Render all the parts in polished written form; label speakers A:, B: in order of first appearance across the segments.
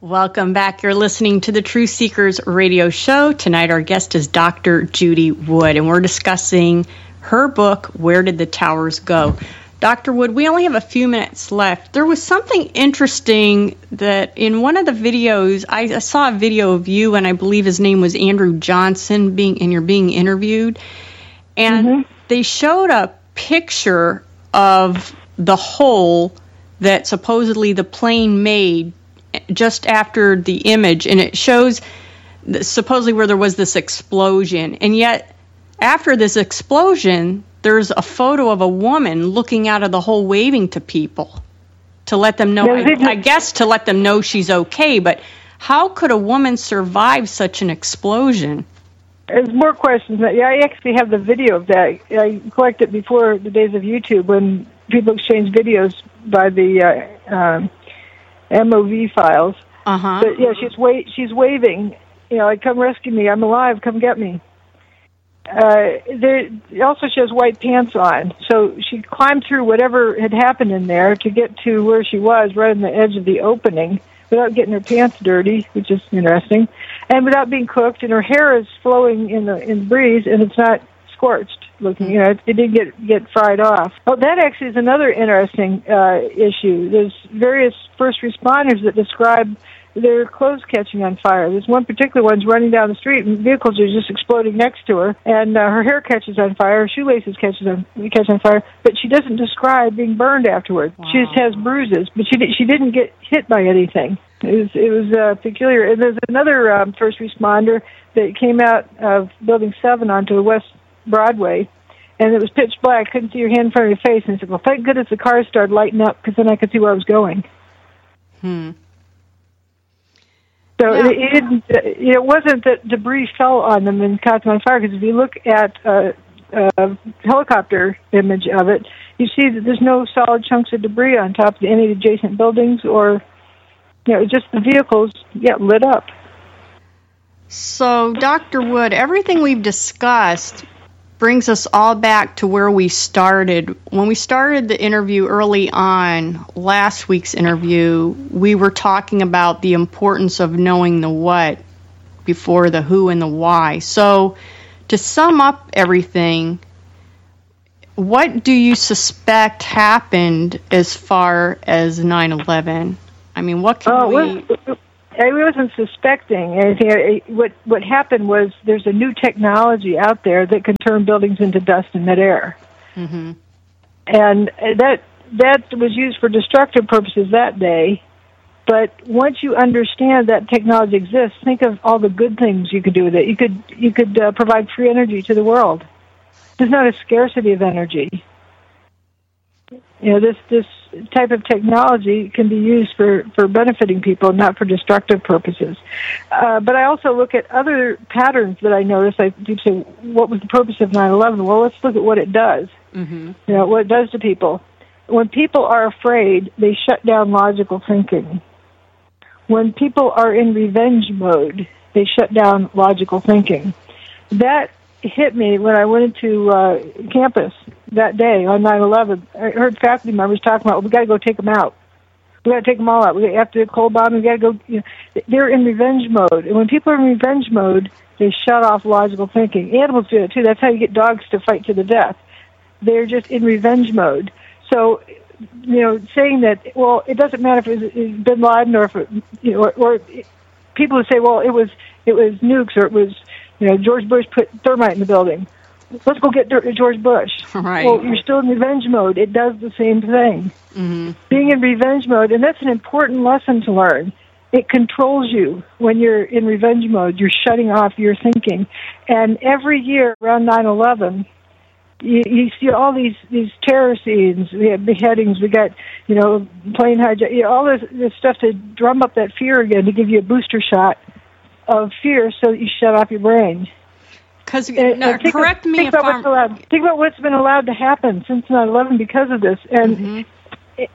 A: Welcome back. You're listening to the Truth Seekers radio show. Tonight our guest is Dr. Judy Wood, and we're discussing her book, Where Did the Towers Go? Dr. Wood, we only have a few minutes left. There was something interesting that in one of the videos, I saw a video of you, and I believe his name was Andrew Johnson, you're being interviewed, and they showed a picture of the hole that supposedly the plane made just after the image, and it shows supposedly where there was this explosion, and yet after this explosion there's a photo of a woman looking out of the hole waving to people to let them know, I guess to let them know she's okay, but how could a woman survive such an explosion?
B: There's more questions. I actually have the video of that. I collected before the days of YouTube when people exchanged videos by the MOV files. But yeah, she's waving. Like, come rescue me. I'm alive. Come get me. Also, she has white pants on. So she climbed through whatever had happened in there to get to where she was, right on the edge of the opening, without getting her pants dirty, which is interesting, and without being cooked. And her hair is flowing in the breeze, and it's not scorched looking. It didn't get fried off. Oh, that actually is another interesting issue. There's various first responders that describe their clothes catching on fire. There's one particular one's running down the street, and vehicles are just exploding next to her, and her hair catches on fire, her shoelaces catch on fire, but she doesn't describe being burned afterward. Wow. She just has bruises, but she didn't get hit by anything. It was peculiar. And there's another first responder that came out of Building 7 onto West Broadway, and it was pitch black, couldn't see your hand in front of your face, and he said, well, thank goodness the car started lighting up, because then I could see where I was going. So it wasn't that debris fell on them and caught them on fire, because if you look at a helicopter image of it, you see that there's no solid chunks of debris on top of any adjacent buildings, or just the vehicles lit up.
A: So, Dr. Wood, everything we've discussed brings us all back to where we started. When we started the interview early on, last week's interview, we were talking about the importance of knowing the what before the who and the why. So, to sum up everything, what do you suspect happened as far as 9/11? I mean, what can we...
B: I wasn't suspecting anything. What happened was there's a new technology out there that can turn buildings into dust in midair. And that was used for destructive purposes that day. But once you understand that technology exists, think of all the good things you could do with it. You could provide free energy to the world. There's not a scarcity of energy. This type of technology can be used for benefiting people, not for destructive purposes. But I also look at other patterns that I notice. I do say, what was the purpose of 9/11? Well, let's look at what it does. What it does to people. When people are afraid, they shut down logical thinking. When people are in revenge mode, they shut down logical thinking. That hit me when I went into campus that day on 9/11. I heard faculty members talking about, we got to go take them out. We got to take them all out. After the cold bomb, we got to go. They're in revenge mode, and when people are in revenge mode, they shut off logical thinking. Animals do it too. That's how you get dogs to fight to the death. They're just in revenge mode. So, saying that, well, it doesn't matter if it was Bin Laden or if or people would say, well, it was nukes, or it was George Bush put thermite in the building. Let's go get George Bush.
A: Right.
B: Well, you're still in revenge mode. It does the same thing. Being in revenge mode, and that's an important lesson to learn. It controls you when you're in revenge mode. You're shutting off your thinking. And every year around 9/11, you see all these terror scenes. We have beheadings. We got plane hijack. All this stuff to drum up that fear again, to give you a booster shot of fear, so that you shut off your brain.
A: Because correct me if I'm...
B: Think about what's been allowed to happen since 9/11 because of this. And if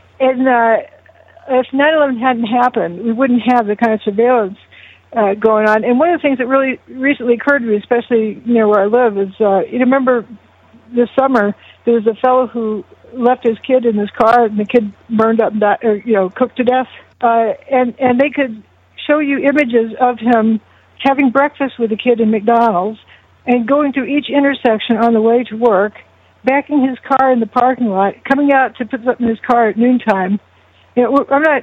B: 9/11 hadn't happened, we wouldn't have the kind of surveillance going on. And one of the things that really recently occurred to me, especially near where I live, is you remember this summer there was a fellow who left his kid in his car, and the kid burned up and died, or cooked to death. And they could show you images of him having breakfast with a kid in McDonald's and going through each intersection on the way to work, backing his car in the parking lot, coming out to put something in his car at noontime. I'm not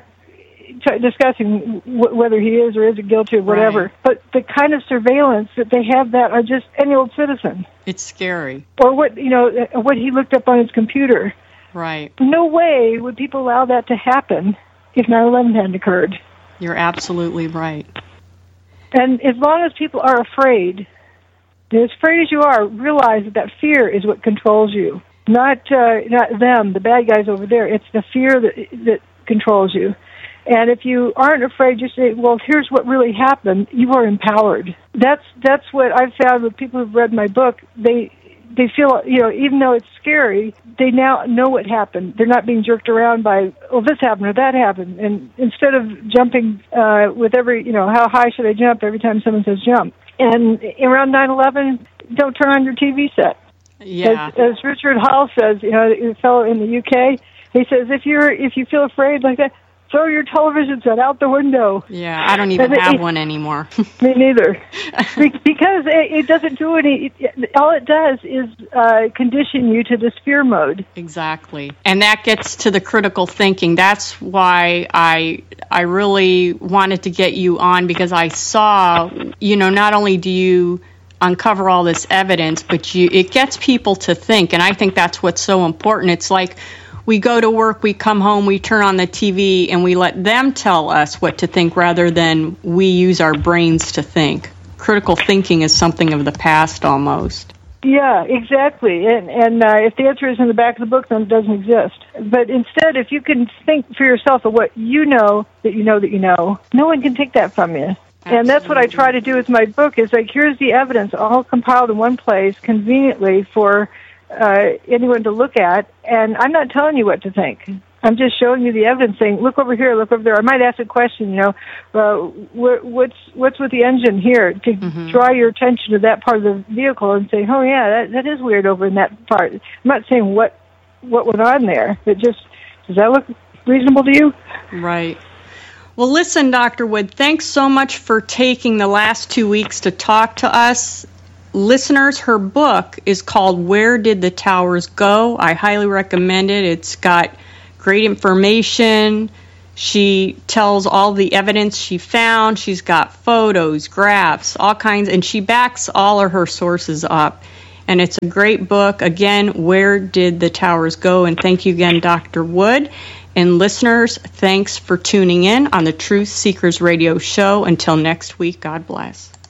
B: discussing whether he is or isn't guilty or whatever,
A: right.
B: But the kind of surveillance that they have that are just any old citizen.
A: It's scary.
B: Or what he looked up on his computer.
A: Right.
B: No way would people allow that to happen if 9/11 hadn't occurred.
A: You're absolutely right.
B: And as long as people are afraid, as afraid as you are, realize that fear is what controls you. Not them, the bad guys over there. It's the fear that controls you. And if you aren't afraid, just say, well, here's what really happened. You are empowered. That's what I've found with people who've read my book. They feel, even though it's scary, they now know what happened. They're not being jerked around by, oh, this happened or that happened. And instead of jumping with every, how high should I jump every time someone says jump. And around 9/11, don't turn on your TV set.
A: Yeah.
B: As Richard Hall says, a fellow in the UK, he says, if you feel afraid like that, throw your television set out the window.
A: Yeah, I don't even have one anymore.
B: Me neither. Because it doesn't do any... All it does is condition you to this fear mode.
A: Exactly. And that gets to the critical thinking. That's why I really wanted to get you on, because I saw, not only do you uncover all this evidence, but it gets people to think. And I think that's what's so important. It's like... we go to work, we come home, we turn on the TV, and we let them tell us what to think rather than we use our brains to think. Critical thinking is something of the past almost.
B: Yeah, exactly. And if the answer is in the back of the book, then it doesn't exist. But instead, if you can think for yourself of what you know, no one can take that from you. Absolutely. And that's what I try to do with my book, is like, here's the evidence all compiled in one place conveniently for anyone to look at, and I'm not telling you what to think. I'm just showing you the evidence, saying, look over here, look over there. I might ask a question, what's with the engine here, to draw your attention to that part of the vehicle and say, oh yeah, that is weird over in that part. I'm not saying what went on there, but just, does that look reasonable to you?
A: Right. Well, listen, Dr. Wood, thanks so much for taking the last 2 weeks to talk to us. Listeners, her book is called Where Did the Towers Go? I highly recommend it. It's got great information. She tells all the evidence she found. She's got photos, graphs, all kinds, and she backs all of her sources up. And it's a great book. Again, Where Did the Towers Go? And thank you again, Dr. Wood. And listeners, thanks for tuning in on the Truth Seekers Radio Show. Until next week, God bless.